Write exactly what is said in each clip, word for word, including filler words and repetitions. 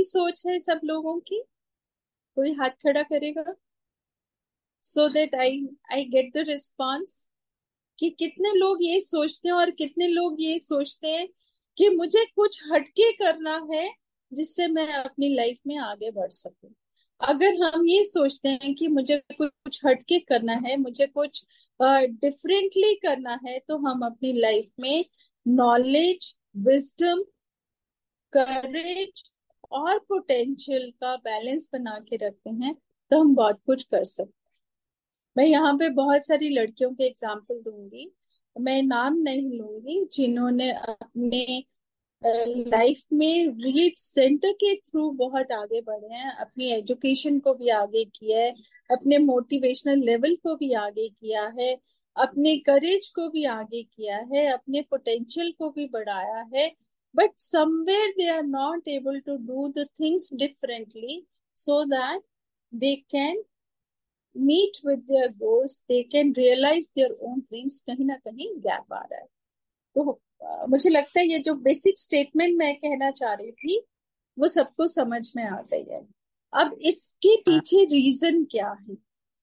सोच है सब लोगों की? कोई हाथ खड़ा करेगा, so that I I get the response, कि कितने लोग ये सोचते हैं और कितने लोग ये सोचते हैं कि मुझे कुछ हटके करना है जिससे मैं अपनी लाइफ में आगे बढ़ सकूं। अगर हम ये सोचते हैं कि मुझे कुछ हटके करना है, मुझे कुछ डिफरेंटली करना है, तो हम अपनी लाइफ में नॉलेज, विजडम, करेज और पोटेंशियल का बैलेंस बना के रखते हैं, तो हम बहुत कुछ कर सकते हैं। मैं यहाँ पे बहुत सारी लड़कियों के एग्जाम्पल दूंगी, मैं नाम नहीं लूंगी, जिन्होंने अपने लाइफ में रीड सेंटर के थ्रू बहुत आगे बढ़े हैं, अपनी एजुकेशन को भी आगे किया है, अपने मोटिवेशनल लेवल को भी आगे किया है, अपने करेज को भी आगे किया है, अपने पोटेंशियल को भी बढ़ाया है, but somewhere they are not able to do the things differently so that they can meet with their goals, they can realise their own dreams. कहीं ना कहीं गैप आ रहा है। तो अ, मुझे लगता है ये जो बेसिक स्टेटमेंट मैं कहना चाह रही थी वो सबको समझ में आ गई है। अब इसके पीछे रीजन क्या है?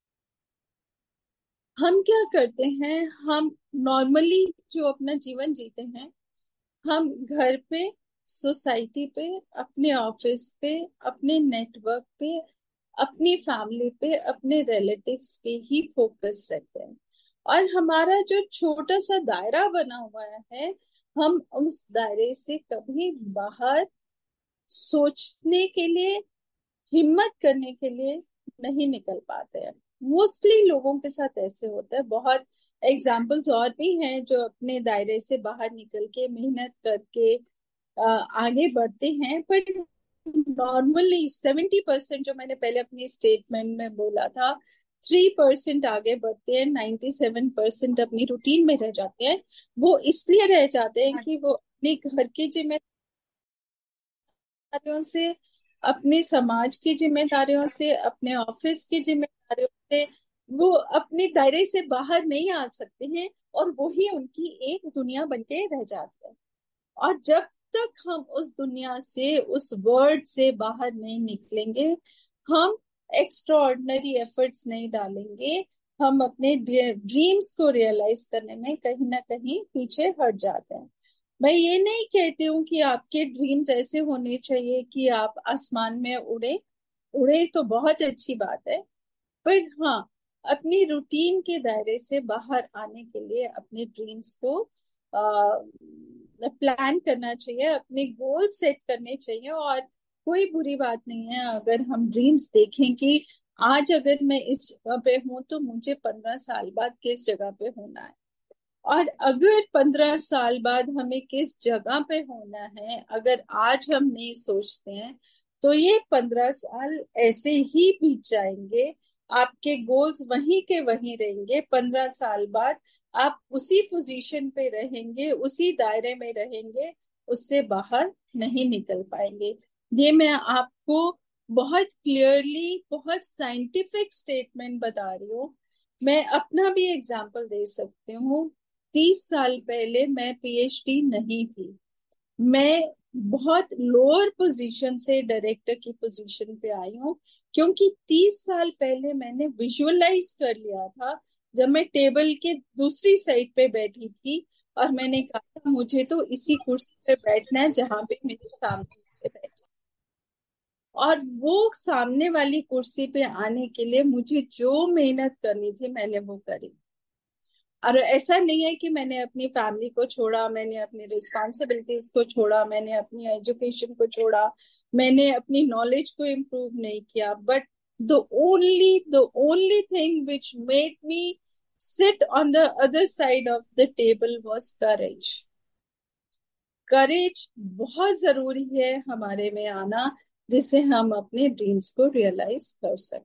हम क्या करते हैं, हम नॉर्मली जो अपना जीवन जीते हैं, हम घर पे, सोसाइटी पे, अपने ऑफिस पे, अपने नेटवर्क पे, अपनी फैमिली पे, अपने रिलेटिव्स पे ही फोकस रहते हैं। और हमारा जो छोटा सा दायरा बना हुआ है, हम उस दायरे से कभी बाहर सोचने के लिए, हिम्मत करने के लिए नहीं निकल पाते हैं। मोस्टली लोगों के साथ ऐसे होता है। बहुत एग्जाम्पल्स और भी हैं जो अपने दायरे से बाहर निकल के मेहनत करके अ, आगे बढ़ते हैं, बट नॉर्मली सेवेंटी परसेंट, जो मैंने पहले अपनी स्टेटमेंट में बोला था, थ्री परसेंट आगे बढ़ते हैं, नाइन्टी सेवन परसेंट अपनी रूटीन में रह जाते हैं। वो इसलिए रह जाते हैं कि वो अपने घर की जिम्मेदारियों से, अपने समाज की जिम्मेदारियों से, अपने ऑफिस की जिम्मेदारियों से वो अपने दायरे से बाहर नहीं आ सकते हैं, और वही उनकी एक दुनिया बन के रह जाती है। और जब तक हम उस दुनिया से, उस वर्ड से बाहर नहीं निकलेंगे, हम एक्स्ट्रा ऑर्डिनरी एफर्ट्स नहीं डालेंगे, हम अपने ड्रीम्स को रियलाइज करने में कहीं ना कहीं पीछे हट जाते हैं। मैं ये नहीं कहती हूँ कि आपके ड्रीम्स ऐसे होने चाहिए कि आप आसमान में उड़े, उड़े तो बहुत अच्छी बात है, पर हाँ, अपनी रूटीन के दायरे से बाहर आने के लिए अपने ड्रीम्स को प्लान करना चाहिए, अपने गोल सेट करने चाहिए। और कोई बुरी बात नहीं है अगर हम ड्रीम्स देखें कि आज अगर मैं इस जगह पे हूँ तो मुझे पंद्रह साल बाद किस जगह पे होना है, और अगर पंद्रह साल बाद हमें किस जगह पे होना है अगर आज हम नहीं सोचते हैं, तो ये पंद्रह साल ऐसे ही बीत जाएंगे, आपके गोल्स वहीं के वहीं रहेंगे। पंद्रह साल बाद आप उसी पोजीशन पे रहेंगे, उसी दायरे में रहेंगे, उससे बाहर नहीं निकल पाएंगे। ये मैं आपको बहुत क्लियरली, बहुत साइंटिफिक स्टेटमेंट बता रही हूँ। मैं अपना भी एग्जाम्पल दे सकती हूँ। तीस साल पहले मैं पीएचडी नहीं थी, मैं बहुत लोअर पोजीशन से डायरेक्टर की पोजीशन पे आई हूँ, क्योंकि तीस साल पहले मैंने विजुअलाइज कर लिया था, जब मैं टेबल के दूसरी साइड पे बैठी थी और मैंने कहा मुझे तो इसी कुर्सी पे बैठना है जहां पे मेरे सामने बैठे, और वो सामने वाली कुर्सी पे आने के लिए मुझे जो मेहनत करनी थी मैंने वो करी। और ऐसा नहीं है कि मैंने अपनी फैमिली को छोड़ा, मैंने अपनी रिस्पॉन्सिबिलिटीज को छोड़ा, मैंने अपनी एजुकेशन को छोड़ा, मैंने अपनी नॉलेज को इम्प्रूव नहीं किया, but the only the only thing which made me sit on the other side of the table was करेज। करेज बहुत जरूरी है हमारे में आना, जिससे हम अपने ड्रीम्स को रियलाइज कर सकें।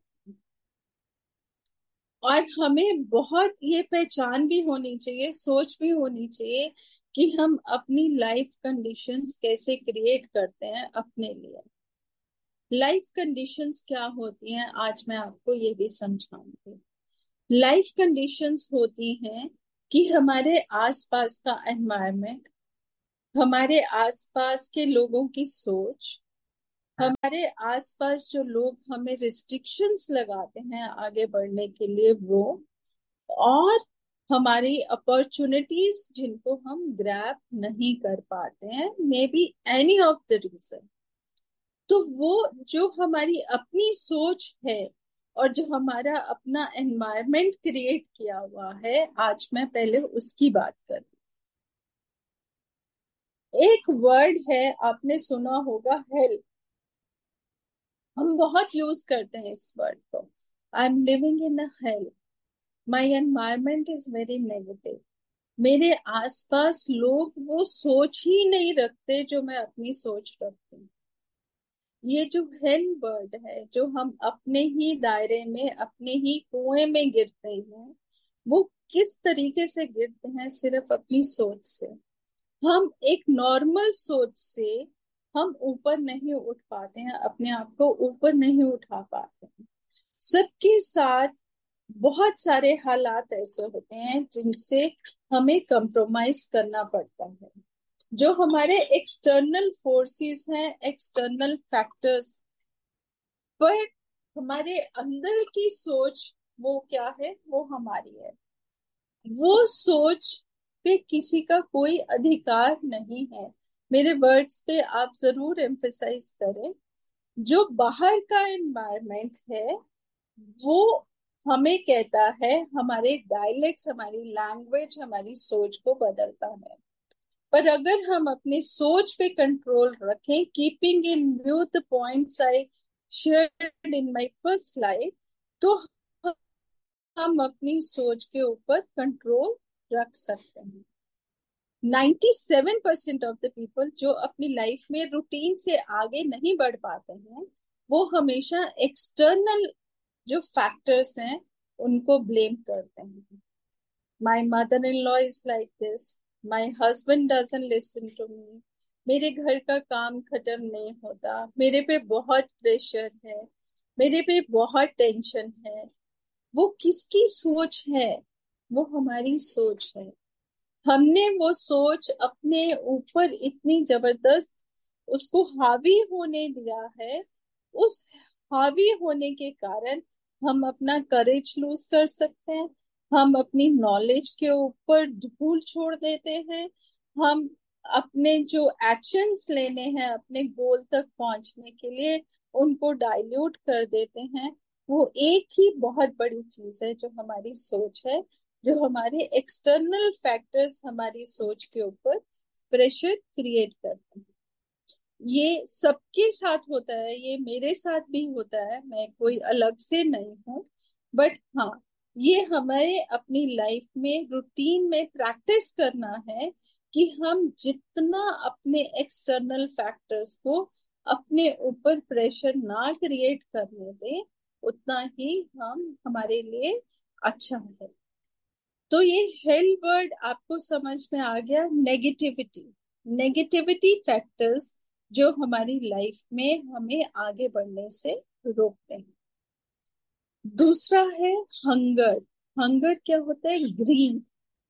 और हमें बहुत ये पहचान भी होनी चाहिए, सोच भी होनी चाहिए कि हम अपनी लाइफ कंडीशंस कैसे क्रिएट करते हैं अपने लिए। लाइफ कंडीशंस क्या होती हैं, आज मैं आपको ये भी समझाऊंगी। लाइफ कंडीशंस होती हैं कि हमारे आसपास का एनवायरनमेंट, हमारे आसपास के लोगों की सोच, हमारे आसपास जो लोग हमें रिस्ट्रिक्शंस लगाते हैं आगे बढ़ने के लिए, वो, और हमारी अपॉर्चुनिटीज जिनको हम ग्रैब नहीं कर पाते हैं, may be any of the reason. तो वो जो हमारी अपनी सोच है और जो हमारा अपना एनवायरनमेंट क्रिएट किया हुआ है, आज मैं पहले उसकी बात कर। एक वर्ड है, आपने सुना होगा, हेल्प। हम बहुत यूज करते हैं इस वर्ड को। I am living in a help, my environment is very negative. मेरे आसपास लोग वो सोच ही नहीं रखते जो मैं अपनी सोच रखती हूँ। ये जो हेल वर्ड है, जो हम अपने ही दायरे में, अपने ही कुएं में गिरते हैं, वो किस तरीके से गिरते हैं? सिर्फ अपनी सोच से। हम एक नॉर्मल सोच से हम ऊपर नहीं उठ पाते हैं, अपने आप को ऊपर नहीं उठा पाते हैं। सबके साथ बहुत सारे हालात ऐसे होते हैं जिनसे हमें कंप्रोमाइज करना पड़ता है। जो हमारे एक्सटर्नल फोर्सेस हैं, एक्सटर्नल फैक्टर्स, पर हमारे अंदर की सोच वो क्या है? वो हमारी है। वो सोच पे किसी का कोई अधिकार नहीं है। मेरे वर्ड्स पे आप जरूर एम्फेसाइज करें। जो बाहर का एनवायरनमेंट है वो हमें कहता है, हमारे डायलेक्ट्स, हमारी लैंग्वेज, हमारी सोच को बदलता है। पर अगर हम अपनी सोच पे कंट्रोल रखें, keeping in view the points I shared in my first life, तो हम अपनी सोच के ऊपर कंट्रोल रख सकते हैं। Ninety seven percent of the people जो अपनी लाइफ में रूटीन से आगे नहीं बढ़ पाते हैं, वो हमेशा एक्सटर्नल जो फैक्टर्स हैं उनको ब्लेम करते हैं। My mother in law is like this, my husband doesn't listen to me, मेरे घर का काम खत्म नहीं होता, मेरे पे बहुत प्रेशर है, मेरे पे बहुत टेंशन है। वो किसकी सोच है? वो हमारी सोच है। हमने वो सोच अपने ऊपर इतनी जबरदस्त उसको हावी होने दिया है। उस हावी होने के कारण हम अपना करेज लूज कर सकते हैं, हम अपनी नॉलेज के ऊपर धूल छोड़ देते हैं, हम अपने जो एक्शंस लेने हैं अपने गोल तक पहुंचने के लिए उनको डाइल्यूट कर देते हैं। वो एक ही बहुत बड़ी चीज है जो हमारी सोच है, जो हमारे एक्सटर्नल फैक्टर्स हमारी सोच के ऊपर प्रेशर क्रिएट करते हैं। ये सबके साथ होता है, ये मेरे साथ भी होता है, मैं कोई अलग से नहीं हूँ। बट हाँ, ये हमें अपनी लाइफ में रूटीन में प्रैक्टिस करना है कि हम जितना अपने एक्सटर्नल फैक्टर्स को अपने ऊपर प्रेशर ना क्रिएट करने दें, उतना ही हम हमारे लिए अच्छा है। तो ये हेल वर्ड आपको समझ में आ गया। नेगेटिविटी, नेगेटिविटी फैक्टर्स जो हमारी लाइफ में हमें आगे बढ़ने से रोकते हैं। दूसरा है हंगर। हंगर क्या होता है? ग्रीन।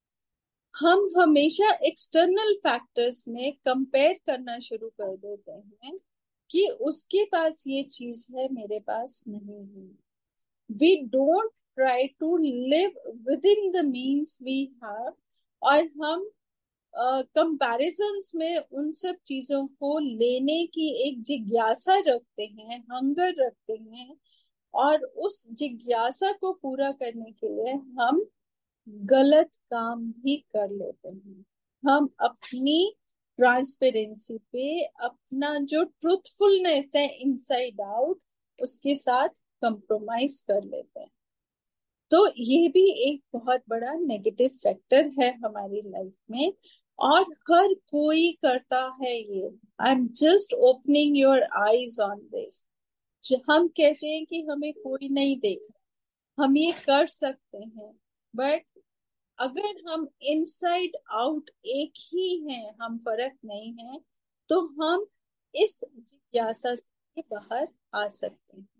हम हमेशा एक्सटर्नल फैक्टर्स में कंपेयर करना शुरू कर देते हैं कि उसके पास ये चीज है, मेरे पास नहीं है। We don't try to live within the means we have, और हम कंपैरिजंस uh, में उन सब चीजों को लेने की एक जिज्ञासा रखते हैं, हंगर रखते हैं, और उस जिज्ञासा को पूरा करने के लिए हम गलत काम भी कर लेते हैं। हम अपनी ट्रांसपेरेंसी पे, अपना जो ट्रूथफुलनेस है इनसाइड आउट, उसके साथ कंप्रोमाइज कर लेते हैं। तो ये भी एक बहुत बड़ा नेगेटिव फैक्टर है हमारी लाइफ में, और हर कोई करता है ये। I am just opening your eyes on this. हम कहते हैं कि हमें कोई नहीं देख रहा, हम ये कर सकते हैं, बट अगर हम इनसाइड आउट एक ही हैं, हम फर्क नहीं है, तो हम इस जिज्ञासा से बाहर आ सकते हैं।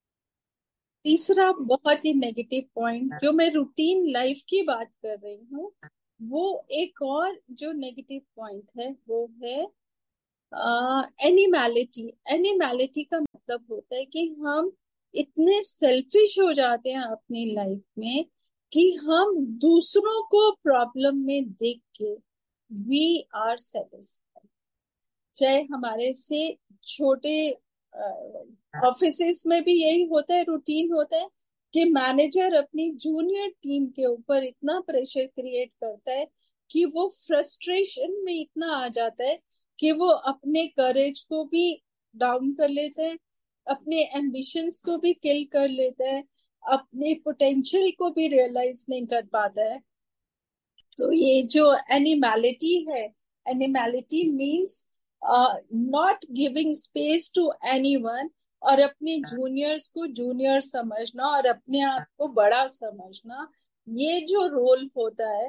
तीसरा बहुत ही नेगेटिव पॉइंट, जो मैं रूटीन लाइफ की बात कर रही हूँ, वो एक और जो नेगेटिव पॉइंट है वो है एनिमैलिटी, एनिमैलिटी का मतलब होता है कि हम इतने सेल्फिश हो जाते हैं अपनी लाइफ में कि हम दूसरों को प्रॉब्लम में देख के वी आर सेटिस्फाइड। चाहे हमारे से छोटे ऑफिसेस में भी यही होता है, रूटीन होता है कि मैनेजर अपनी जूनियर टीम के ऊपर इतना प्रेशर क्रिएट करता है कि वो फ्रस्ट्रेशन में इतना आ जाता है कि वो अपने करेज को भी डाउन कर लेते हैं, अपने एम्बिशंस को भी किल कर लेता है, अपने पोटेंशियल को भी रियलाइज नहीं कर पाता है। तो ये जो एनिमैलिटी है, animality means not giving space to anyone, और अपने जूनियर्स को जूनियर समझना और अपने आप को बड़ा समझना, ये जो रोल होता है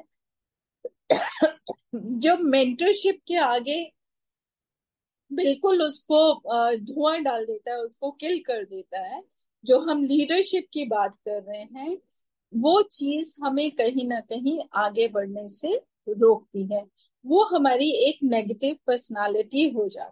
जो मेंटरशिप के आगे बिल्कुल उसको अ, धुआं डाल देता है, उसको किल कर देता है, जो हम लीडरशिप की बात कर रहे हैं, वो चीज हमें कहीं ना कहीं आगे बढ़ने से रोकती है। वो हमारी एक नेगेटिव पर्सनालिटी हो जाती है।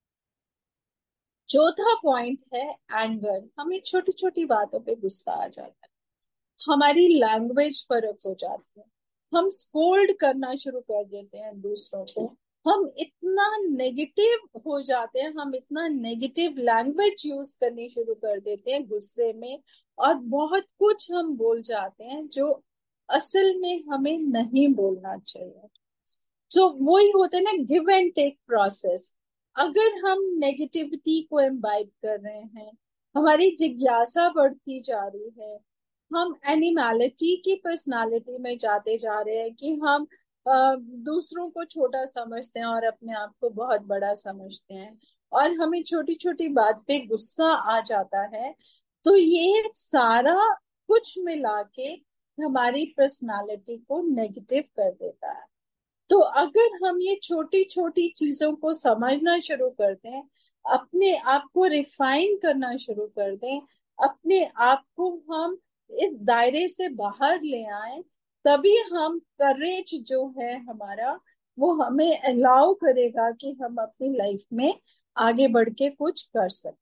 चौथा पॉइंट है एंगर। हमें छोटी छोटी बातों पे गुस्सा आ जाता है, हमारी लैंग्वेज फर्क हो जाती है, हम स्कोल्ड करना शुरू कर देते हैं दूसरों को, हम इतना नेगेटिव हो जाते हैं, हम इतना नेगेटिव लैंग्वेज यूज करनी शुरू कर देते हैं गुस्से में, और बहुत कुछ हम बोल जाते हैं जो असल में हमें नहीं बोलना चाहिए। तो वही होता है ना, गिव एंड टेक प्रोसेस। अगर हम नेगेटिविटी को एम्बाइब कर रहे हैं, हमारी जिज्ञासा बढ़ती जा रही है, हम एनिमैलिटी की पर्सनालिटी में जाते जा रहे हैं कि हम अ, दूसरों को छोटा समझते हैं और अपने आप को बहुत बड़ा समझते हैं, और हमें छोटी छोटी बात पे गुस्सा आ जाता है, तो ये सारा कुछ मिला के हमारी पर्सनालिटी को नेगेटिव कर देता है। तो अगर हम ये छोटी छोटी चीजों को समझना शुरू कर दें, अपने आप को रिफाइन करना शुरू कर दें, अपने आप को हम इस दायरे से बाहर ले आए, तभी हम करेज जो है हमारा, वो हमें अलाउ करेगा कि हम अपनी लाइफ में आगे बढ़ के कुछ कर सकें।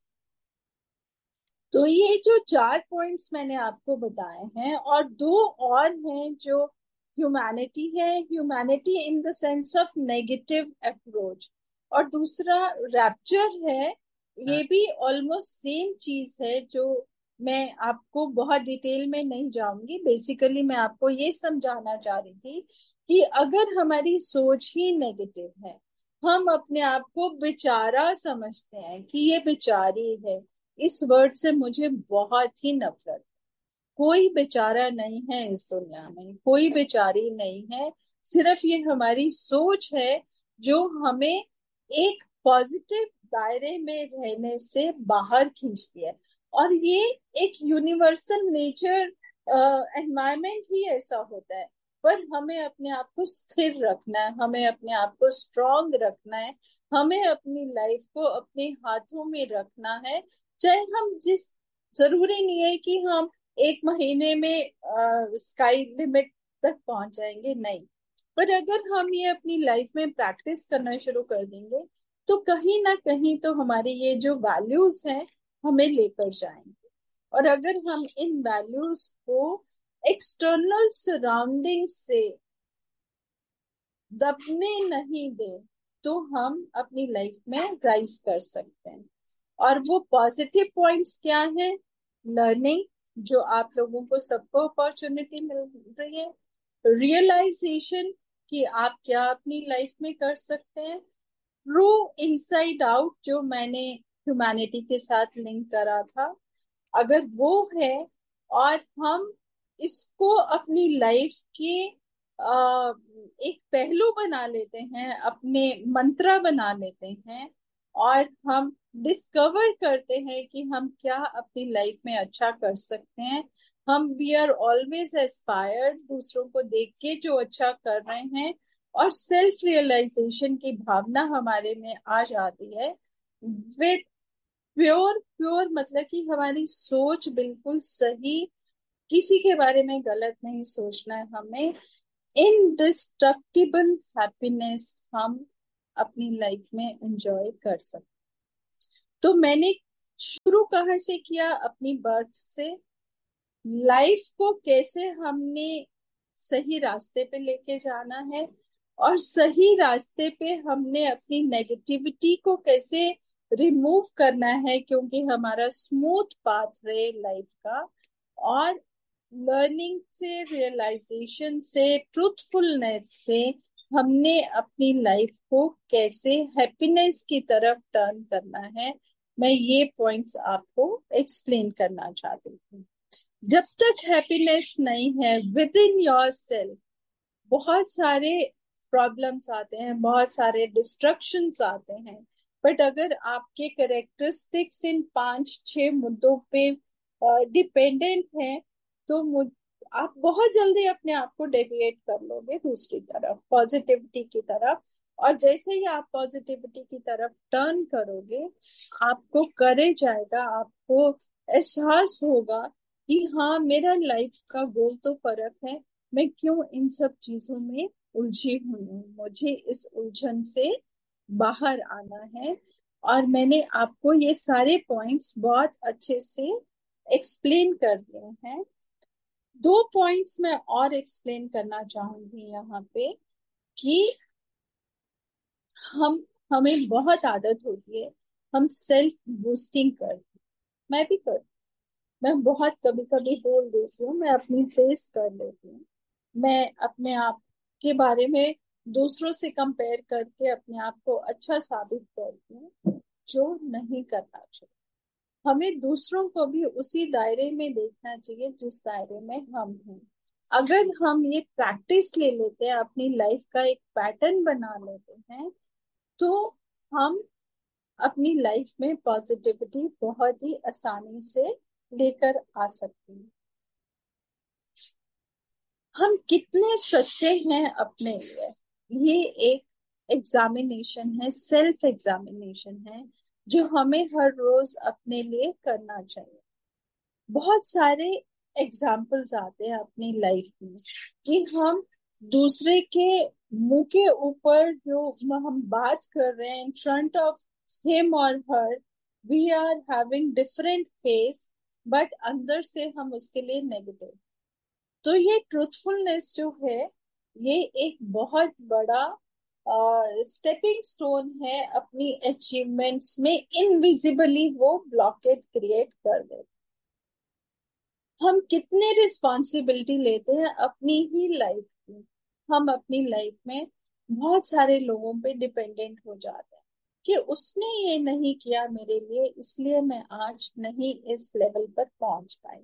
तो ये जो चार पॉइंट्स मैंने आपको बताए हैं, और दो और हैं जो ह्यूमैनिटी है, humanity in the sense of negative approach, और दूसरा रैप्चर है। ये भी ऑलमोस्ट सेम चीज है, जो मैं आपको बहुत डिटेल में नहीं जाऊंगी। बेसिकली मैं आपको ये समझाना चाह रही थी कि अगर हमारी सोच ही नेगेटिव है, हम अपने आप को बेचारा समझते हैं कि ये बेचारी है, इस वर्ड से मुझे बहुत ही नफरत। कोई बेचारा नहीं है इस दुनिया में, कोई बेचारी नहीं है, सिर्फ ये हमारी सोच है जो हमें एक पॉजिटिव दायरे में रहने से बाहर खींचती है। और ये एक यूनिवर्सल नेचर एनवायरनमेंट ही ऐसा होता है। पर हमें अपने आप को स्थिर रखना है, हमें अपने आप को स्ट्रांग रखना है, हमें अपनी लाइफ को अपने हाथों में रखना है। चाहे हम जिस, जरूरी नहीं है कि हम एक महीने में स्काई लिमिट तक पहुंच जाएंगे, नहीं, पर अगर हम ये अपनी लाइफ में प्रैक्टिस करना शुरू कर देंगे, तो कहीं ना कहीं तो हमारी ये जो वैल्यूज हैं हमें लेकर जाएंगे। और अगर हम इन वैल्यूज को एक्सटर्नल सराउंडिंग से दबने नहीं दें, तो हम अपनी लाइफ में राइज कर सकते हैं। और वो पॉजिटिव पॉइंट्स क्या है? लर्निंग, जो आप लोगों को सबको अपॉर्चुनिटी मिल रही है, रियलाइजेशन कि आप क्या अपनी लाइफ में कर सकते हैं, ट्रू इनसाइड आउट जो मैंने ह्यूमैनिटी के साथ लिंक करा था, अगर वो है, और हम इसको अपनी लाइफ के आ, एक पहलू बना लेते हैं, अपने मंत्रा बना लेते हैं, और हम डिस्कवर करते हैं कि हम क्या अपनी लाइफ में अच्छा कर सकते हैं, हम वी आर ऑलवेज एस्पायर्ड दूसरों को देख के जो अच्छा कर रहे हैं, और सेल्फ रियलाइजेशन की भावना हमारे में आ जाती है, विद प्योर प्योर मतलब कि हमारी सोच बिल्कुल सही, किसी के बारे में गलत नहीं सोचना है हमें, इनडिस्ट्रक्टिबल हैप्पीनेस हम अपनी लाइफ में एंजॉय कर सकते। तो मैंने शुरू कहाँ से किया? अपनी बर्थ से। लाइफ को कैसे हमने सही रास्ते पे लेके जाना है, और सही रास्ते पे हमने अपनी नेगेटिविटी को कैसे रिमूव करना है, क्योंकि हमारा स्मूथ पाथ रहे लाइफ का। और लर्निंग से, रियलाइजेशन से, ट्रूथफुलनेस से हमने अपनी लाइफ को कैसे हैप्पीनेस की तरफ टर्न करना है, मैं ये पॉइंट्स आपको एक्सप्लेन करना चाहती थी। जब तक हैप्पीनेस नहीं है विद इन योर सेल्फ, बहुत सारे प्रॉब्लम्स आते हैं, बहुत सारे डिस्ट्रक्शंस आते हैं। बट अगर आपके कैरेक्टरिस्टिक्स इन पांच छह मुद्दों पे डिपेंडेंट हैं, तो मुझ आप बहुत जल्दी अपने आप को डेविएट कर लोगे दूसरी तरफ, पॉजिटिविटी की तरफ। और जैसे ही आप पॉजिटिविटी की तरफ टर्न करोगे, आपको करेज आएगा, आपको एहसास होगा कि हाँ, मेरा लाइफ का गोल तो फर्क है, मैं क्यों इन सब चीजों में उलझी हुई हूँ, मुझे इस उलझन से बाहर आना है। और मैंने आपको ये सारे पॉइंट्स बहुत अच्छे से एक्सप्लेन कर दिए हैं। दो पॉइंट्स मैं और एक्सप्लेन करना चाहूंगी यहाँ पे, कि हम हमें बहुत आदत होती है, हम सेल्फ बूस्टिंग करते, मैं भी करती, मैं बहुत कभी कभी बोल देती हूँ, मैं अपनी फेस कर लेती हूँ, मैं अपने आप के बारे में दूसरों से कंपेयर करके अपने आप को अच्छा साबित करती हूँ, जो नहीं करना चाहिए। हमें दूसरों को भी उसी दायरे में देखना चाहिए जिस दायरे में हम हैं। अगर हम ये प्रैक्टिस ले लेते हैं, अपनी लाइफ का एक पैटर्न बना लेते हैं, तो हम अपनी लाइफ में पॉजिटिविटी बहुत ही आसानी से लेकर आ सकते हैं। हम कितने सच्चे हैं अपने लिए, ये एक एग्जामिनेशन है, सेल्फ एग्जामिनेशन है, जो हमें हर रोज अपने लिए करना चाहिए। बहुत सारे एग्जाम्पल्स आते हैं अपनी लाइफ में कि हम दूसरे के मुंह के ऊपर जो हम बात कर रहे हैं, इन फ्रंट ऑफ हिम और हर, we are having different face, but अंदर से हम उसके लिए नेगेटिव। तो ये ट्रूथफुलनेस जो है, ये एक बहुत बड़ा स्टेपिंग स्टोन है अपनी अचीवमेंट्स में। इनविजिबली वो ब्लॉकेट क्रिएट कर दे। हम कितने रिस्पॉन्सिबिलिटी लेते हैं अपनी ही लाइफ की। हम अपनी लाइफ में बहुत सारे लोगों पे डिपेंडेंट हो जाते हैं कि उसने ये नहीं किया मेरे लिए, इसलिए मैं आज नहीं इस लेवल पर पहुंच पाई,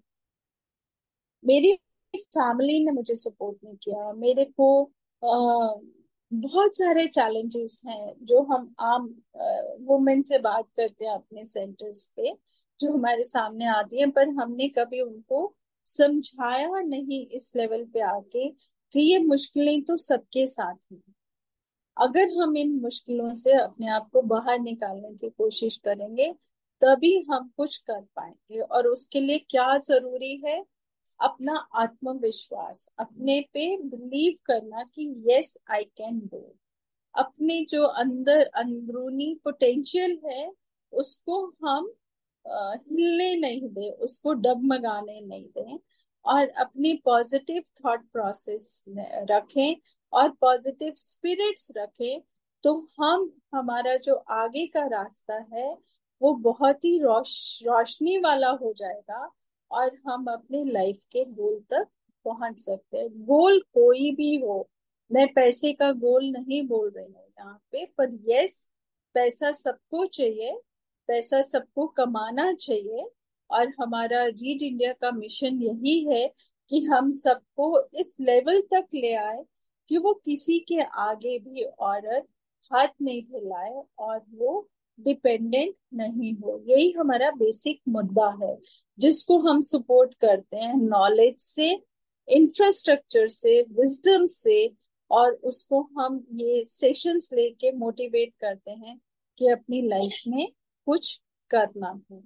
मेरी फैमिली ने मुझे सपोर्ट नहीं किया, मेरे को आ, बहुत सारे चैलेंजेस हैं जो हम आम वुमेन से बात करते हैं अपने सेंटर्स पे, जो हमारे सामने आती हैं, पर हमने कभी उनको समझाया नहीं इस लेवल पे आके कि ये मुश्किलें तो सबके साथ हैं। अगर हम इन मुश्किलों से अपने आप को बाहर निकालने की कोशिश करेंगे, तभी हम कुछ कर पाएंगे। और उसके लिए क्या जरूरी है? अपना आत्मविश्वास, अपने पे बिलीव करना कि यस आई कैन डू। अपने जो अंदर अंदरूनी पोटेंशियल है, उसको हम अ, हिलने नहीं दें, उसको डगमगाने नहीं दें, और अपनी पॉजिटिव थॉट प्रोसेस रखें और पॉजिटिव स्पिरिट्स रखें। तो हम हमारा जो आगे का रास्ता है, वो बहुत ही रोश रोशनी वाला हो जाएगा, और हम अपने लाइफ के गोल तक पहुंच सकते हैं। गोल कोई भी हो, मैं पैसे का गोल नहीं बोल रही हूँ यहाँ पे, पर यस, पैसा सबको चाहिए, पैसा सबको कमाना चाहिए। और हमारा रीड इंडिया का मिशन यही है कि हम सबको इस लेवल तक ले आए कि वो किसी के आगे भी औरत हाथ नहीं फैलाए और वो डिपेंडेंट नहीं हो। यही हमारा बेसिक मुद्दा है, जिसको हम सपोर्ट करते हैं नॉलेज से, इंफ्रास्ट्रक्चर से, विजडम से। और उसको हम ये सेशंस लेके मोटिवेट करते हैं कि अपनी लाइफ में कुछ करना है।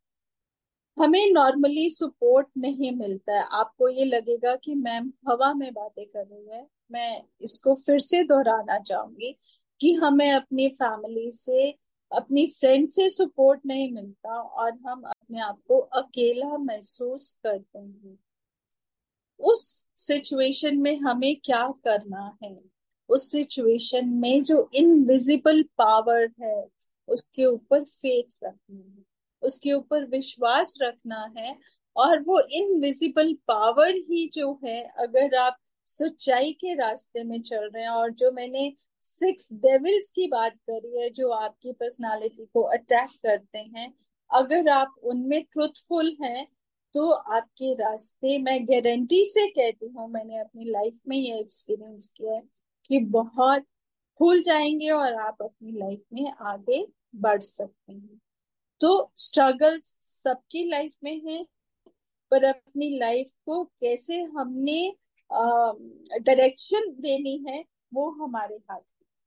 हमें नॉर्मली सपोर्ट नहीं मिलता है। आपको ये लगेगा कि मैम हवा में बातें कर रही है, मैं इसको फिर से दोहराना चाहूंगी कि हमें अपनी फैमिली से, अपनी फ्रेंड से सपोर्ट नहीं मिलता और हम अपने आप को अकेला महसूस करते हैं। उस सिचुएशन में हमें क्या करना है? उस सिचुएशन में जो इनविजिबल पावर है उसके ऊपर फेथ रखना है, उसके ऊपर विश्वास रखना है। और वो इनविजिबल पावर ही जो है, अगर आप सच्चाई के रास्ते में चल रहे हैं, और जो मैंने सिक्स डेविल्स की बात करी है जो आपकी पर्सनालिटी को अटैक करते हैं, अगर आप उनमें ट्रुथफुल हैं तो आपके रास्ते, मैं गारंटी से कहती हूँ, मैंने अपनी लाइफ में ये एक्सपीरियंस किया है कि बहुत खुल जाएंगे और आप अपनी लाइफ में आगे बढ़ सकते हैं। तो स्ट्रगल्स सबकी लाइफ में है, पर अपनी लाइफ को कैसे हमने डायरेक्शन देनी है वो हमारे हाथ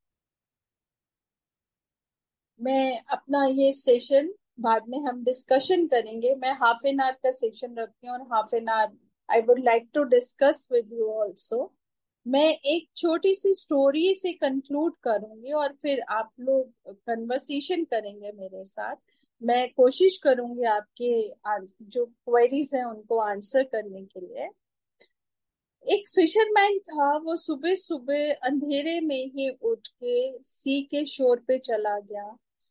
में। मैं अपना ये सेशन बाद में हम डिस्कशन करेंगे। मैं हाफ एन आवर का सेशन रखती हूँ और half an hour I would like to discuss with you also. मैं एक छोटी सी स्टोरी से कंक्लूड करूंगी और फिर आप लोग कन्वर्सेशन करेंगे मेरे साथ। मैं कोशिश करूंगी आपके आ- जो क्वेरीज हैं उनको आंसर करने के लिए। एक फिशरमैन था, वो सुबह सुबह अंधेरे में ही उठ के सी के शोर पे चला गया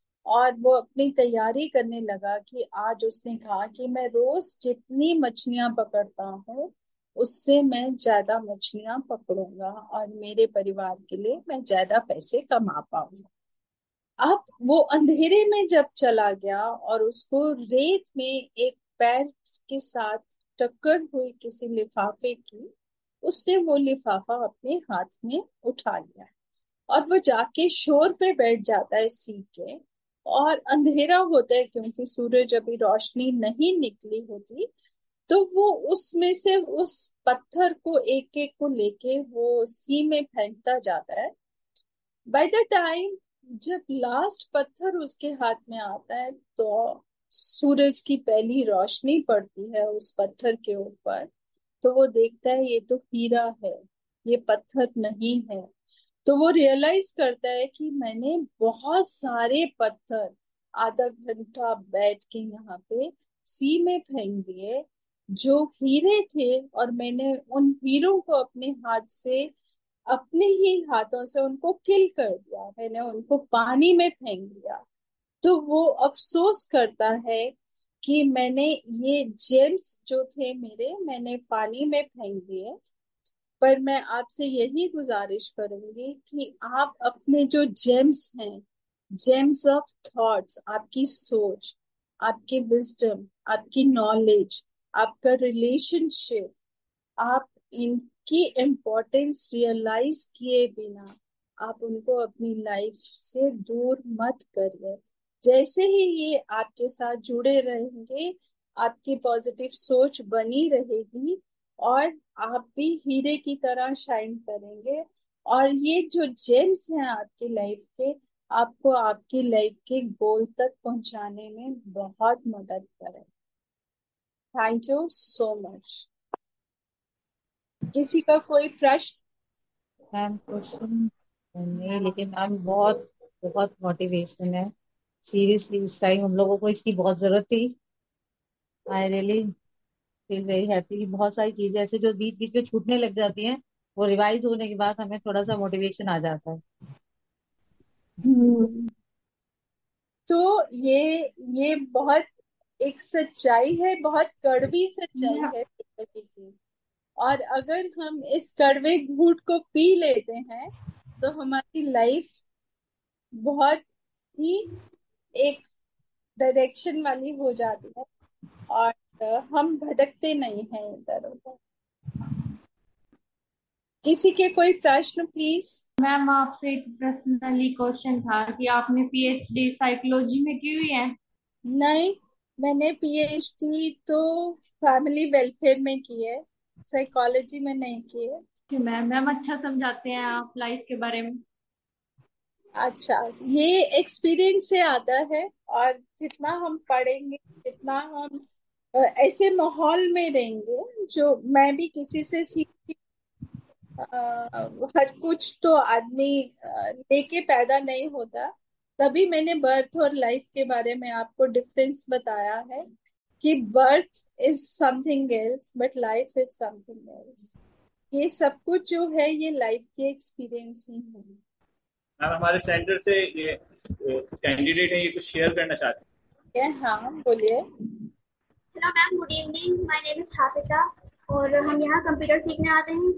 और वो अपनी तैयारी करने लगा कि आज, उसने कहा कि मैं रोज जितनी मछलियां पकड़ता हूँ उससे मैं ज्यादा मछलियां पकड़ूंगा और मेरे परिवार के लिए मैं ज्यादा पैसे कमा पाऊंगा। अब वो अंधेरे में जब चला गया और उसको रेत में एक पैर के साथ टक्कर हुई किसी लिफाफे की, उसने वो लिफाफा अपने हाथ में उठा लिया और वो जाके शोर पे बैठ जाता है सी के। और अंधेरा होता है क्योंकि सूरज अभी रोशनी नहीं निकली होती, तो वो उसमें से उस पत्थर को एक एक को लेके वो सी में फेंकता जाता है। बाय द टाइम जब लास्ट पत्थर उसके हाथ में आता है तो सूरज की पहली रोशनी पड़ती है उस पत्थर के ऊपर। तो वो देखता है ये तो हीरा है, ये पत्थर नहीं है। तो वो रियलाइज करता है कि मैंने बहुत सारे पत्थर आधा घंटा बैठ के यहाँ पे सी में फेंक दिए जो हीरे थे, और मैंने उन हीरों को अपने हाथ से, अपने ही हाथों से उनको किल कर दिया, मैंने उनको पानी में फेंक दिया। तो वो अफसोस करता है कि मैंने ये जेम्स जो थे मेरे, मैंने पानी में फेंक दिए। पर मैं आपसे यही गुजारिश करूंगी कि आप अपने जो जेम्स हैं, जेम्स ऑफ थॉट्स, आपकी सोच, आपकी विजडम, आपकी नॉलेज, आपका रिलेशनशिप, आप इनकी इम्पोर्टेंस रियलाइज किए बिना आप उनको अपनी लाइफ से दूर मत करिए। जैसे ही ये आपके साथ जुड़े रहेंगे, आपकी पॉजिटिव सोच बनी रहेगी और आप भी हीरे की तरह शाइन करेंगे। और ये जो जेम्स हैं आपकी लाइफ के, आपको आपकी लाइफ के गोल तक पहुंचाने में बहुत मदद करें। Thank you so much. किसी का कोई प्रश्न? मैम क्वेश्चन नहीं, लेकिन मैम बहुत बहुत मोटिवेशन है। सीरियसली इस टाइम हम लोगों को इसकी बहुत जरूरत थी। I really feel very happy. बहुत सारी चीजें ऐसे जो बीच बीच में छूटने लग जाती हैं, वो रिवाइज होने के बाद हमें थोड़ा सा मोटिवेशन आ जाता है। हम्म। तो ये ये बहुत एक सच्चाई है, बहुत कड़वी सच्चाई है जिंदगी की। और अगर हम इस कड़वे घूंट को पी लेते हैं तो हमारी लाइफ बहुत ही एक डायरेक्शन वाली हो जाती है और अ, हम भटकते नहीं हैं इधर उधर। किसी के कोई प्रश्न प्लीज? मैम आपसे एक पर्सनली क्वेश्चन था कि आपने पीएचडी साइकोलॉजी में की हुई है। नहीं, मैंने पीएचडी तो फैमिली वेलफेयर में की है, साइकोलॉजी में नहीं की है। कि मैम मैम अच्छा समझाते हैं आप लाइफ के बारे में। अच्छा, ये एक्सपीरियंस से आता है। और जितना हम पढ़ेंगे, जितना हम अ, ऐसे माहौल में रहेंगे, जो मैं भी किसी से सीखती अ, हर कुछ तो आदमी अ, लेके पैदा नहीं होता। तभी मैंने बर्थ और लाइफ के बारे में आपको डिफरेंस बताया है कि birth is something else but life is something else. ये सब कुछ जो है ये लाइफ के एक्सपीरियंस ही है। मैम हमारे सेंटर से ये कैंडिडेट है, ये कुछ शेयर करना चाहते ये हाँ बोलिए। Hello ma'am, good evening. My name is Hafiza और हम यहाँ कंप्यूटर सीखने आते हैं।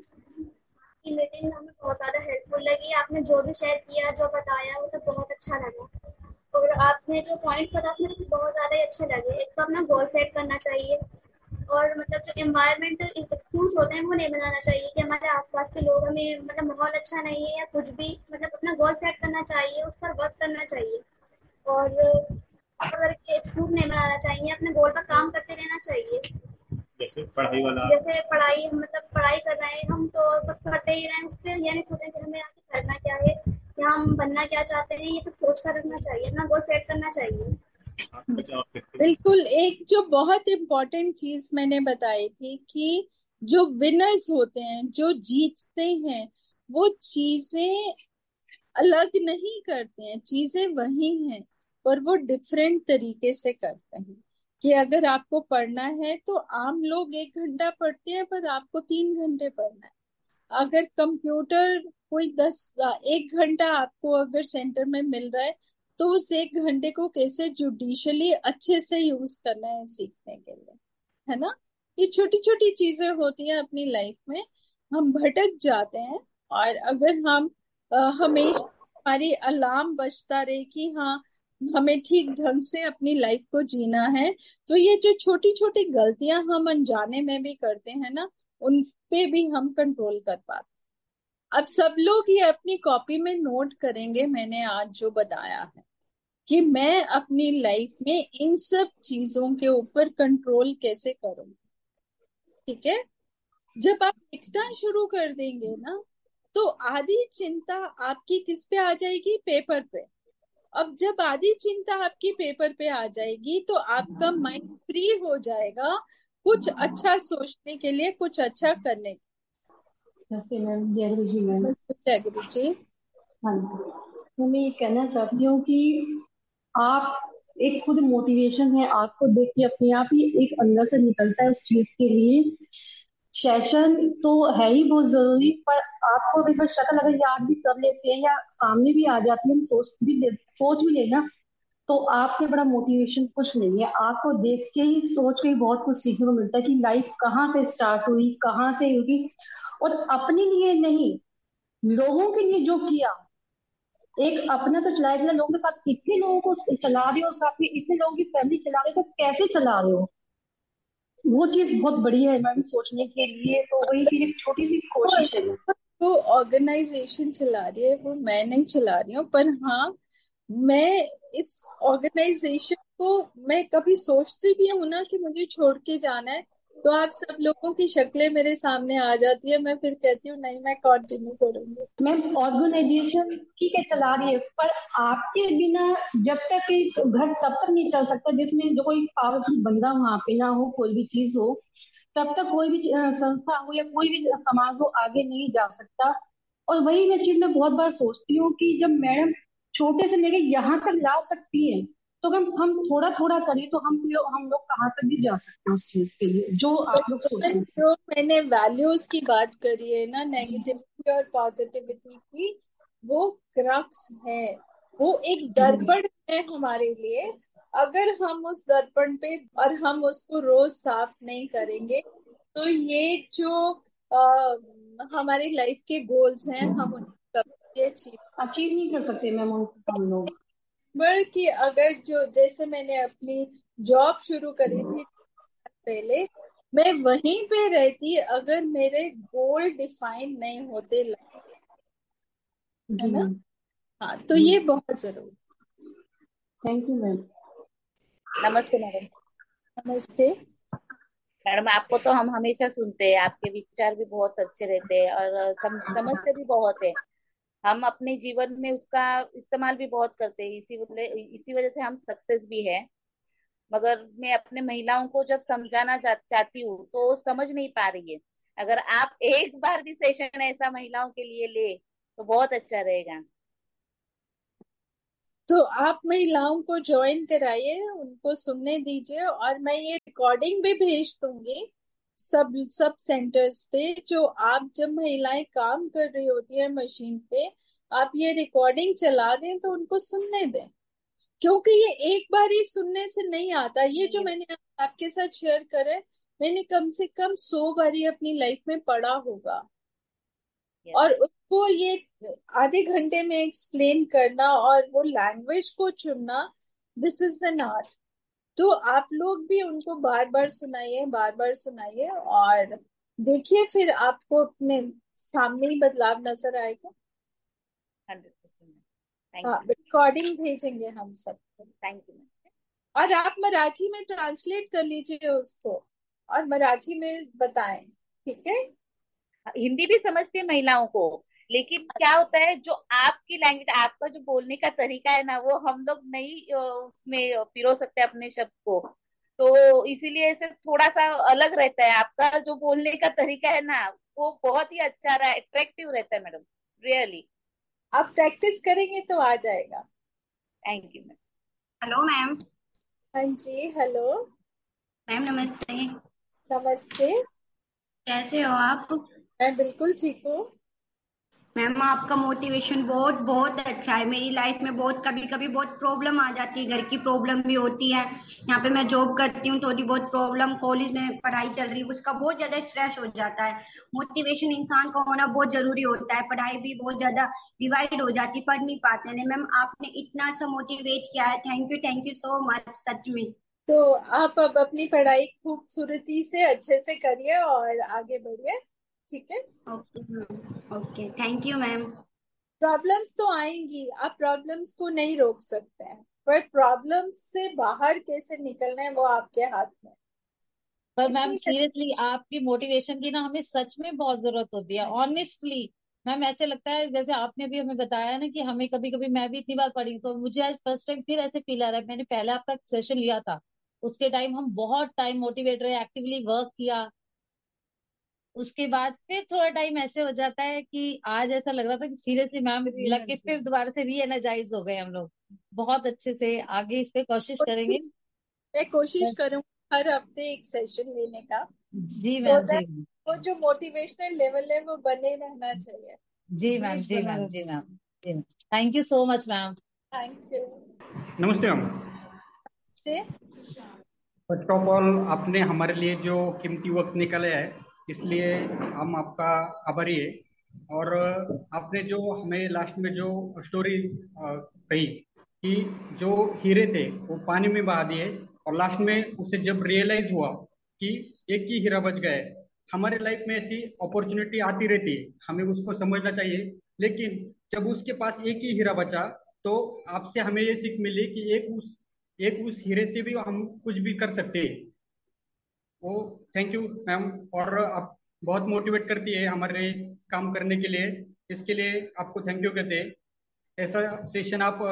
की मीटिंग हमें बहुत ज़्यादा हेल्पफुल लगी। आपने जो भी शेयर किया, जो बताया, वो सब बहुत अच्छा लगा। और आपने जो पॉइंट बताया मुझे तो बहुत ज़्यादा ही अच्छे लगे। एक तो अपना गोल सेट करना चाहिए और मतलब जो एनवायरमेंट एक्सक्यूज होते हैं वो नहीं बनाना चाहिए कि हमारे आसपास के लोग हमें मतलब माहौल अच्छा नहीं है या कुछ भी। मतलब अपना गोल सेट करना चाहिए, उस पर वर्क करना चाहिए और अगर एक्सक्यूज नहीं बनाना चाहिए, अपने गोल पर काम करते रहना चाहिए। हैं, जैसे पढ़ाई वाला। जैसे पढ़ाई, मतलब पढ़ाई कर रहे हैं हम तो बस करते ही रहें उस पर, ये नहीं सोचें कि हमें आगे करना क्या है या हम बनना क्या चाहते हैं। ये सब सोच कर रखना चाहिए, अपना गोल सेट करना चाहिए। आपका जवाब देखते हैं। बिल्कुल। एक जो बहुत इम्पोर्टेंट चीज मैंने बताई थी कि जो विनर्स होते हैं, जो जीतते हैं, वो चीजें अलग नहीं करते हैं, चीजें वही हैं, पर वो डिफरेंट तरीके से करते हैं। कि अगर आपको पढ़ना है तो आम लोग एक घंटा पढ़ते हैं पर आपको तीन घंटे पढ़ना है। अगर कंप्यूटर कोई दस एक घंटा आपको अगर सेंटर में मिल रहा है तो उस एक घंटे को कैसे जुडिशली अच्छे से यूज करना है सीखने के लिए, है ना। ये छोटी छोटी चीजें होती हैं अपनी लाइफ में। हम भटक जाते हैं और अगर हम अ, हमेशा हमारी अलार्म बजता रहे कि हाँ हमें ठीक ढंग से अपनी लाइफ को जीना है, तो ये जो छोटी छोटी गलतियां हम अनजाने में भी करते हैं ना, उन पे भी हम कंट्रोल कर पाते। अब सब लोग ये अपनी कॉपी में नोट करेंगे मैंने आज जो बताया है कि मैं अपनी लाइफ में इन सब चीजों के ऊपर कंट्रोल कैसे करूं। ठीक है। जब आप लिखना शुरू कर देंगे ना तो आधी चिंता आपकी किस पे आ जाएगी, पेपर पे। अब जब आधी चिंता आपकी पेपर पे आ जाएगी तो आपका माइंड फ्री हो जाएगा कुछ अच्छा सोचने के लिए, कुछ अच्छा करने के नमस्ते मैम, जय गुरु जी मैम। लिए। जय गुरु जी। हाँ जी, तो मैं ये कहना चाहती हूँ कि आप एक खुद मोटिवेशन है, आपको देख के अपने आप ही एक अंदर से निकलता है उस चीज के लिए। सेशन तो है ही बहुत जरूरी, पर आपको एक बार शक्ल अगर याद भी कर लेते हैं या सामने भी आ जाती है, हम सोच भी ले, सोच भी लेना, तो आपसे बड़ा मोटिवेशन कुछ नहीं है। आपको देख के ही, सोच के ही बहुत कुछ सीखने को मिलता है कि लाइफ कहाँ से स्टार्ट हुई, कहाँ से हुई। और अपने लिए नहीं, लोगों के लिए जो किया। एक अपना तो चलाया, चला लोगों के साथ कितने लोगों को चला रहे हो, साथ में इतने लोगों की फैमिली चला रहे हो, तो कैसे चला रहे हो, वो चीज बहुत बड़ी है मैम सोचने के लिए। तो वही चीज एक छोटी सी वो कोशिश है। वो ऑर्गेनाइजेशन चला रही है, वो मैं नहीं चला रही हूँ। पर हाँ, मैं इस ऑर्गेनाइजेशन को मैं कभी सोचती भी हूँ ना कि मुझे छोड़ के जाना है, तो आप सब लोगों की शक्लें मेरे सामने आ जाती है। मैं फिर कहती हूँ नहीं, मैं कंटिन्यू करूंगी। मैम ऑर्गेनाइजेशन ठीक है चला रही है, पर आपके बिना जब तक एक घर तब तक नहीं चल सकता जिसमें जो कोई पावरफुल बंदा वहां पे ना हो, कोई भी चीज हो, तब तक कोई भी अ, संस्था हो या कोई भी समाज हो आगे नहीं जा सकता। और वही मैं चीज मैं बहुत बार सोचती हूँ कि जब मैडम छोटे से लेके यहाँ तक ला सकती है, तो हम हम थोड़ा थोड़ा करें तो हम लोग हम लोग कहाँ तक भी जा सकते हैं उस चीज के लिए जो आप लोग पर सोचें। जो मैंने वैल्यूज की बात करी है ना, नेगेटिविटी और पॉजिटिविटी की, वो क्रक्स है। वो एक दर्पण है हमारे लिए। अगर हम उस दर्पण पे और हम उसको रोज साफ नहीं करेंगे तो ये जो आ, हमारी लाइफ के गोल्स हैं हम उनको कभी अचीव। अचीव नहीं कर सकते मैम उनको हम लोग। बल्कि अगर जो जैसे मैंने अपनी जॉब शुरू करी थी पहले, मैं वहीं पे रहती अगर मेरे गोल डिफाइन नहीं होते, है जी ना। मैम। हाँ, तो जी, ये बहुत जरूरी। Thank you ma'am. नमस्ते मैडम। नमस्ते। मैडम आपको तो हम हमेशा सुनते हैं, आपके विचार भी बहुत अच्छे रहते हैं और सम, समझते भी बहुत है। हम अपने जीवन में उसका इस्तेमाल भी बहुत करते हैं, इसी वजह इसी वजह से हम सक्सेस भी है। मगर मैं अपने महिलाओं को जब समझाना चा, चाहती हूँ तो समझ नहीं पा रही है। अगर आप एक बार भी सेशन ऐसा महिलाओं के लिए ले तो बहुत अच्छा रहेगा। तो आप महिलाओं को ज्वाइन कराइए, उनको सुनने दीजिए, और मैं ये रिकॉर्डिंग भी भेज दूंगी सब सब सेंटर्स पे। जो आप जब महिलाएं काम कर रही होती है मशीन पे, आप ये रिकॉर्डिंग चला दें तो उनको सुनने दें, क्योंकि ये एक बार ही सुनने से नहीं आता। ये जो मैंने आपके साथ शेयर करे, मैंने कम से कम सौ बारी अपनी लाइफ में पढ़ा होगा। और उसको ये आधे घंटे में एक्सप्लेन करना और वो लैंग्वेज को चुनना, दिस इज एन आर्ट। तो आप लोग भी उनको बार बार सुनाइए, बार बार सुनाइए, और देखिए फिर आपको अपने सामने ही बदलाव नजर आएगा। Hundred percent. हाँ, थैंक यू। रिकॉर्डिंग भेजेंगे हम सबको। Thank you. और आप मराठी में ट्रांसलेट कर लीजिए उसको और मराठी में बताएं, ठीक है? हिंदी भी समझती है महिलाओं को, लेकिन क्या होता है जो आपकी लैंग्वेज, आपका जो बोलने का तरीका है ना, वो हम लोग नहीं अ, उसमें पिरो सकते अपने शब्द को, तो इसीलिए ऐसे थोड़ा सा अलग रहता है। आपका जो बोलने का तरीका है ना, वो बहुत ही अच्छा रहा, अट्रैक्टिव रहता है मैडम, रियली। आप प्रैक्टिस करेंगे तो आ जाएगा। Thank you ma'am. Hello ma'am. हाँ जी, हेलो मैम नमस्ते। नमस्ते। कैसे हो आप? मैं बिल्कुल ठीक हूँ। मैम आपका मोटिवेशन बहुत बहुत अच्छा है। मेरी लाइफ में बहुत कभी कभी बहुत प्रॉब्लम आ जाती है, घर की प्रॉब्लम भी होती है। यहाँ पे मैं जॉब करती हूँ, थोड़ी बहुत प्रॉब्लम, कॉलेज में पढ़ाई चल रही है, उसका बहुत ज्यादा स्ट्रेस हो जाता है। मोटिवेशन इंसान का होना बहुत जरूरी होता है। पढ़ाई भी बहुत ज्यादा डिवाइड हो जाती है, पढ़ नहीं पाते हैं। मैम आपने इतना अच्छा मोटिवेट किया है, thank you thank you so much, सच में। तो आप अब अपनी पढ़ाई खूबसूरती से अच्छे से करिए और आगे बढ़िए, ठीक है? Okay ma'am, okay, thank you ma'am. Problems तो आएंगी, आप प्रॉब्लम्स को नहीं रोक सकते हैं, पर प्रॉब्लम्स से बाहर कैसे निकलना है वो आपके हाथ में। पर मैम इतनी सीरियसली आपकी मोटिवेशन की ना हमें सच में बहुत जरूरत होती है, ऑनेस्टली। मैम ऐसे लगता है जैसे आपने भी हमें बताया ना कि हमें कभी कभी, मैं भी इतनी बार पढ़ी तो मुझे आज फर्स्ट टाइम फिर ऐसे फील आ रहा है। मैंने पहले आपका सेशन लिया था, उसके टाइम हम बहुत टाइम मोटिवेट रहे, एक्टिवली वर्क किया। उसके बाद फिर थोड़ा टाइम ऐसे हो जाता है कि आज ऐसा लग रहा था कि सीरियसली मैम लग के फिर दोबारा से री एनर्जाइज हो गए हम लोग। बहुत अच्छे से आगे इस पे कोशिश करेंगे। मैं कोशिश करूँ हर हफ्ते एक सेशन लेने का, जी तो मैम, जी मैम, वो जो मोटिवेशनल लेवल है वो बने रहना चाहिए। जी ma'am, ji ma'am, ji ma'am, ji ma'am. Thank you so much ma'am. Thank you. नमस्ते मैम। फर्स्ट ऑफ ऑल आपने हमारे लिए जो कीमती वक्त निकाला है, इसलिए हम आपका आभारी है। और आपने जो हमें लास्ट में जो स्टोरी कही कि जो हीरे थे वो पानी में बहा दिए, और लास्ट में उसे जब रियलाइज हुआ कि एक ही हीरा बच गया है। हमारे लाइफ में ऐसी अपॉर्चुनिटी आती रहती है, हमें उसको समझना चाहिए। लेकिन जब उसके पास एक ही हीरा बचा, तो आपसे हमें ये सीख मिली कि एक उस एक उस हीरे से भी हम कुछ भी कर सकते हैं। वो थैंक यू मैम। और आप बहुत मोटिवेट करती है हमारे काम करने के लिए, इसके लिए आपको थैंक यू कहते हैं। ऐसा सेशन आप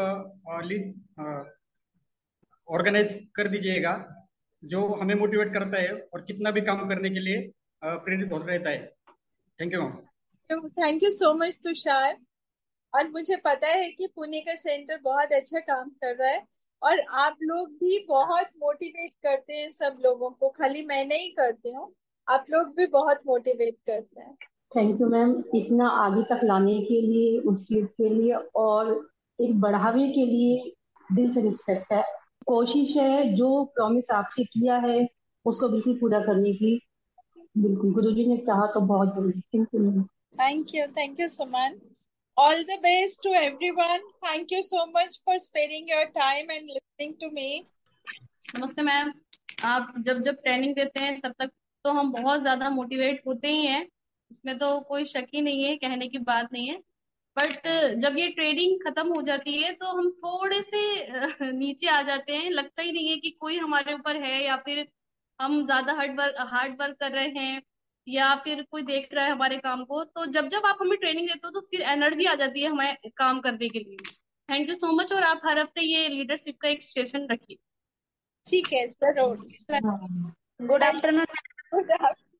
ऑर्गेनाइज कर दीजिएगा जो हमें मोटिवेट करता है और कितना भी काम करने के लिए अ, प्रेरित हो रहता है। Thank you ma'am. Thank you so much Tushar. और मुझे पता है कि पुणे का सेंटर बहुत अच्छा काम कर रहा है, और आप लोग भी बहुत मोटिवेट करते हैं सब लोगों को, खाली मैं नहीं करती हूँ, आप लोग भी बहुत मोटिवेट करते हैं। थैंक यू मैम, इतना आगे तक लाने के लिए, उस चीज के लिए और एक बढ़ावे के लिए दिल से रिस्पेक्ट है। कोशिश है जो प्रॉमिस आपसे किया है उसको बिल्कुल पूरा करने की। बिल्कुल गुरुजी ने चाहा तो बहुत जल्दी। Thank you ma'am. Thank you, thank you Suman. All the best to everyone. Thank you so much for sparing your time and listening to me. नमस्ते मैम। आप जब जब ट्रेनिंग देते हैं तब तक तो हम बहुत ज्यादा मोटिवेट होते ही हैं, इसमें तो कोई शक ही नहीं है, कहने की बात नहीं है। बट जब ये ट्रेनिंग खत्म हो जाती है तो हम थोड़े से अ, नीचे आ जाते हैं, लगता ही नहीं है कि कोई हमारे ऊपर है, या फिर हम ज्यादा हार्ड वर्क हार्ड वर्क कर रहे हैं, या फिर कोई देख रहा है हमारे काम को। तो जब जब आप हमें ट्रेनिंग देते हो तो फिर एनर्जी आ जाती है हमें काम करने के लिए। Thank you so much. और आप हर हफ्ते ये लीडरशिप का एक सेशन रखिए। ठीक है, जरूर। Good afternoon. गुड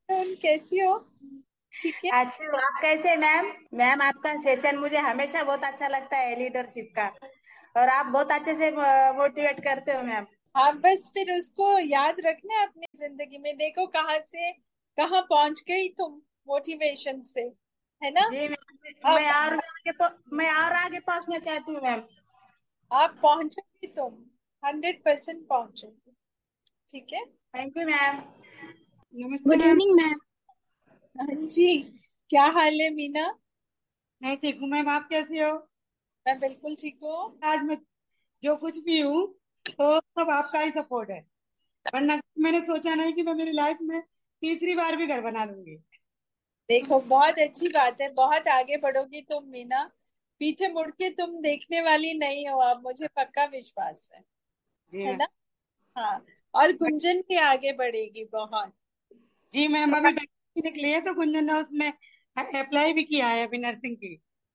तुम कैसी हो? ठीक है। अच्छा, आप कैसे मैम? मैम आपका सेशन मुझे हमेशा बहुत अच्छा लगता है लीडरशिप का, और आप बहुत अच्छे से मोटिवेट करते हो मैम। हाँ, बस फिर उसको याद रखना है अपनी जिंदगी में। देखो कहाँ से कहाँ पहुंच गई तुम मोटिवेशन से, है ना? जी मैम, मैं अब और आगे प- मैं और आगे पहुंचना चाहती हूँ मैम। आप पहुंचोगी, तुम हंड्रेड परसेंट पहुंचोगी। ठीक है। Thank you ma'am. नमस्ते गुड मैम इवनिंग मैम। हाँ जी। क्या हाल है मीना? मैं ठीक हूँ मैम, आप कैसी हो? मैं बिल्कुल ठीक हूँ। आज मैं जो कुछ भी हूँ तो सब आपका ही सपोर्ट है, वरना मैंने सोचा नहीं कि मैं मेरी लाइफ में तीसरी बार भी घर बना लूंगी। देखो बहुत अच्छी बात है, बहुत आगे बढ़ोगी तुम मीना। पीछे मुड़ के तुम देखने वाली नहीं हो, अब मुझे पक्का विश्वास है जी है मैम। ना? हाँ। और गुंजन भी आगे बढ़ेगी बहुत। जी मैम, अभी वैकेंसी निकली है तो गुंजन ने उसमें अप्लाई भी किया है अभी नर्सिंग की।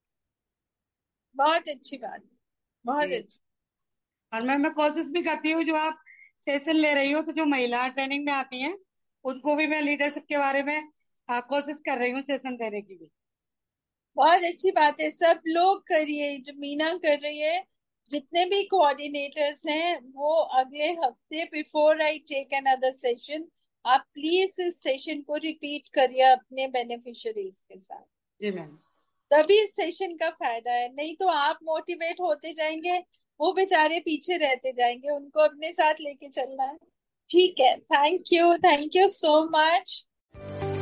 बहुत अच्छी बात है, बहुत जी। अच्छी। और मैम मैं कोशिश भी करती हूँ, जो आप सेशन ले रही हो तो जो महिला ट्रेनिंग में आती हैं उनको भी मैं लीडरशिप के बारे में आ, कोशिश कर रही हूँ सेशन देने की भी। बहुत अच्छी बात है, सब लोग करिए जो मीना कर रही है। जितने भी कोऑर्डिनेटर्स हैं वो अगले हफ्ते before I take another session, आप प्लीज इस सेशन को रिपीट करिए अपने बेनिफिशियरीज के साथ। जी मैम। तभी इस सेशन का फायदा है, नहीं तो आप मोटिवेट होते जाएंगे, वो बेचारे पीछे रहते जाएंगे, उनको अपने साथ लेके चलना है। ठीक है, thank you, thank you so much.